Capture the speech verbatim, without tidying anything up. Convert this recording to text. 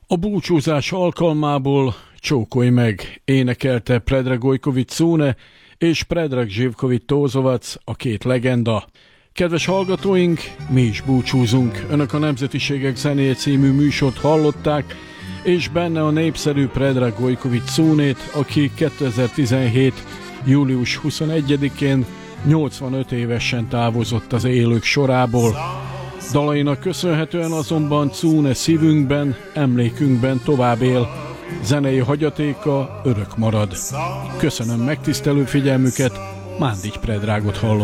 A búcsúzás alkalmából Csókolj meg énekelte Predrag Gojković Cune és Predrag Živković Tozovac, a két legenda. Kedves hallgatóink, mi is búcsúzunk. Önök a Nemzetiségek zenéje című műsort hallották, és benne a népszerű Predrag Gojković Cunét, aki kétezer-tizenhét. július huszonegyedikén nyolcvanöt évesen távozott az élők sorából. Dalainak köszönhetően azonban Cune szívünkben, emlékünkben tovább él. Zenei hagyatéka örök marad. Köszönöm megtisztelő figyelmüket, Mándics Predragot hallották.